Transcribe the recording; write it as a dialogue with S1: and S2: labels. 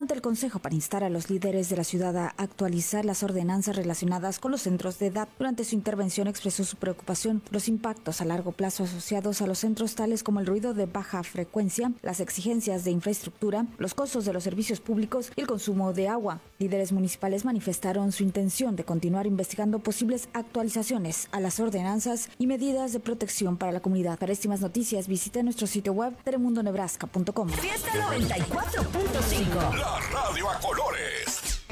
S1: ante el Consejo para instar a los líderes de la ciudad a actualizar las ordenanzas relacionadas con los centros de edad. Durante su intervención expresó su preocupación por los impactos a largo plazo asociados a los centros tales como el ruido de baja frecuencia, las exigencias de infraestructura, los costos de los servicios públicos y el consumo de agua. Líderes municipales manifestaron su intención de continuar investigando posibles actualizaciones a las ordenanzas y medidas de protección para la comunidad. Para más noticias, visita nuestro sitio web telemundonebraska.com.
S2: Fiesta 94.5.
S3: La radio a color.